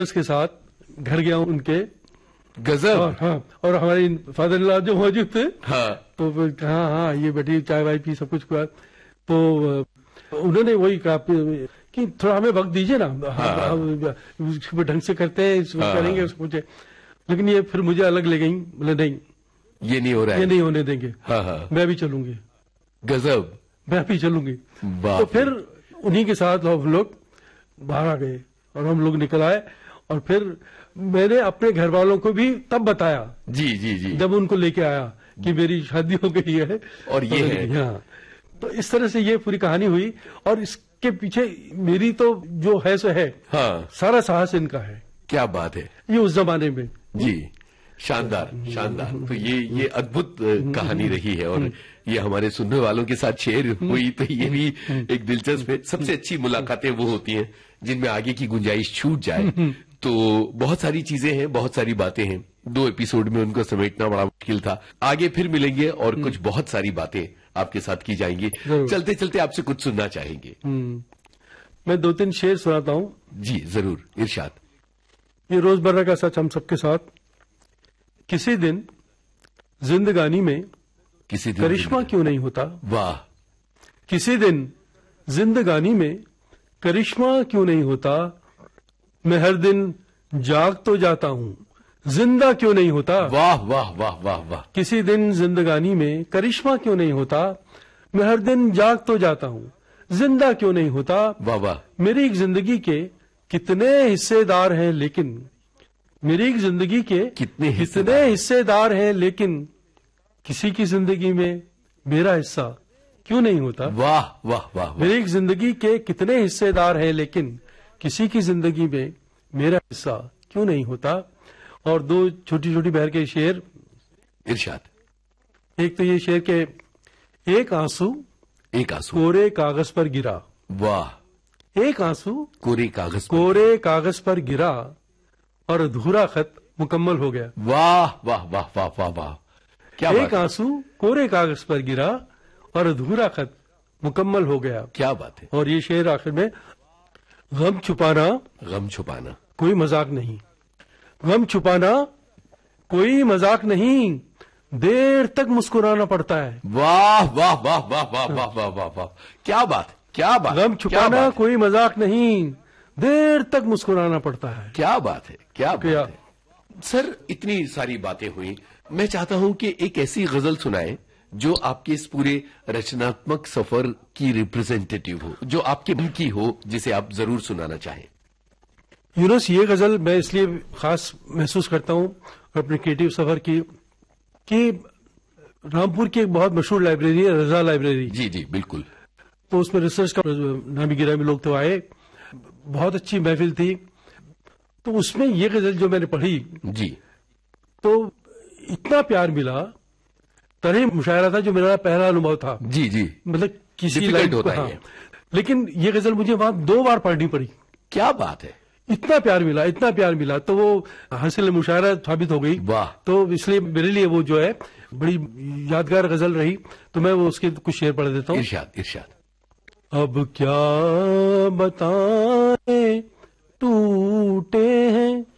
اس کے ساتھ گھر گیا ہوں ان کے. غضب. ہاں, اور ہمارے فادر ان لا جو موجود تھے ہاں تو کہا ہاں یہ بیٹھی چائے وائے پی سب کچھ کیا. تو انہوں نے وہی کہا کہ تھوڑا ہمیں وقت دیجیے نا, ہم ڈھنگ سے کرتے ہیں, اس کو کریں گے اس کو. لیکن یہ پھر مجھے الگ لے گئی, بولے نہیں یہ نہیں ہو رہا ہے, یہ نہیں ہونے دیں گے, ہاں میں بھی چلوں گی. غضب. میں بھی چلوں گی. تو پھر انہی کے ساتھ ہم لوگ باہر آ گئے اور ہم لوگ نکل آئے. اور پھر میں نے اپنے گھر والوں کو بھی تب بتایا, جی جی جی, جب ان کو لے کے آیا کہ میری شادی ہو گئی ہے اور یہ ہے. ہاں, تو اس طرح سے یہ پوری کہانی ہوئی. اور اس کے پیچھے میری تو جو ہے سو ہے, ہاں سارا ساہس ان کا ہے. کیا بات ہے, یہ اس زمانے میں. جی شاندار شاندار. تو یہ ادبھت کہانی رہی ہے, اور یہ ہمارے سننے والوں کے ساتھ شیئر ہوئی تو یہ بھی ایک دلچسپ ہے. سب سے اچھی ملاقاتیں وہ ہوتی ہیں جن میں آگے کی گنجائش چھوٹ جائے. تو بہت ساری چیزیں ہیں, بہت ساری باتیں ہیں, 2 ایپیسوڈ میں ان کو سمیٹنا بڑا مشکل تھا. آگے پھر ملیں گے اور کچھ بہت ساری باتیں آپ کے ساتھ کی جائیں گی. چلتے چلتے آپ سے کچھ سننا چاہیں گے. میں 2-3 شعر سناتا ہوں. جی ضرور, ارشاد. یہ روزمرہ کا سچ ہم سب کے ساتھ. کسی دن زندگانی میں کسی دن کرشمہ کیوں نہیں ہوتا. واہ. کسی دن زندگانی میں کرشمہ کیوں نہیں ہوتا. میں ہر دن جاگ تو جاتا ہوں, زندہ کیوں نہیں ہوتا. واہ واہ واہ واہ واہ. کسی دن زندگانی میں کرشمہ کیوں نہیں ہوتا. میں ہر دن جاگ تو جاتا ہوں, زندہ کیوں نہیں ہوتا. واہ واہ. میری ایک زندگی کے کتنے حصے دار ہیں, لیکن میری ایک زندگی کے کتنے حصے دار ہیں, لیکن کسی کی زندگی میں میرا حصہ کیوں نہیں ہوتا. واہ واہ واہ. میری ایک زندگی کے کتنے حصے دار ہیں, لیکن کسی کی زندگی میں میرا حصہ کیوں نہیں ہوتا. اور 2 چھوٹی چھوٹی بہر کے شعر. ارشاد. ایک تو یہ شعر کہ ایک آنسو کورے کاغذ پر گرا. واہ. ایک آنسو کورے کاغذ پر گرا اور ادھورا خط مکمل ہو گیا. واہ واہ واہ واہ واہ واہ. کیا ایک آنسو کورے کاغذ پر گرا اور ادھورا خط مکمل ہو گیا. کیا بات ہے. اور یہ شعر آخر میں, غم چھپانا کوئی مذاق نہیں. غم چھپانا کوئی مذاق نہیں, دیر تک مسکرانا پڑتا ہے. واہ واہ واہ واہ واہ واہ واہ واہ واہ. کیا بات, کیا بات. غم چھپانا کوئی مذاق نہیں, دیر تک مسکرانا پڑتا ہے. کیا بات ہے, کیا بات ہے. سر اتنی ساری باتیں ہوئی, میں چاہتا ہوں کہ ایک ایسی غزل سنائیں جو آپ کے اس پورے رچناتمک سفر کی ریپرزینٹیٹیو ہو, جو آپ کے من کی ہو, جسے آپ ضرور سنانا چاہیں. یونس, یہ غزل میں اس لیے خاص محسوس کرتا ہوں اپنے کریٹو سفر کی کہ رامپور کی ایک بہت مشہور لائبریری ہے, رضا لائبریری. جی جی بالکل. تو اس میں ریسرچ کا نامی گرامی لوگ تو آئے, بہت اچھی محفل تھی. تو اس میں یہ غزل جو میں نے پڑھی, جی, تو اتنا پیار ملا. طرح مشاعرہ تھا جو میرا پہلا انوبھو تھا. جی جی, مطلب کسی لائن ہوتا ہے. لیکن یہ غزل مجھے وہاں 2 بار پڑھنی پڑی. کیا بات ہے. اتنا پیار ملا تو وہ حاصل مشاعرہ ثابت ہو گئی. واہ. تو اس لیے میرے لیے وہ جو ہے بڑی یادگار غزل رہی. تو میں وہ اس کے کچھ شعر پڑھ دیتا ہوں. ارشاد ارشاد. اب کیا بتائیں ٹوٹے ہیں